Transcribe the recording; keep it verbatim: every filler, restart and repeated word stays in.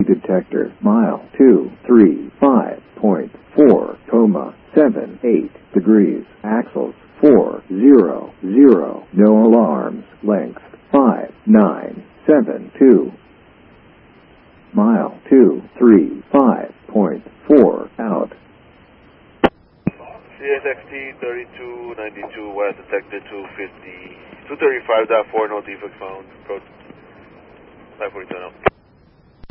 detector, mile two three five point four, coma seven eight degrees, axles four zero zero, no alarms, length five nine seven two, mile two three five point four, out. C S X T thirty-two ninety-two west, detected two fifty, two thirty-five point four, no defect found, approach five forty-two now.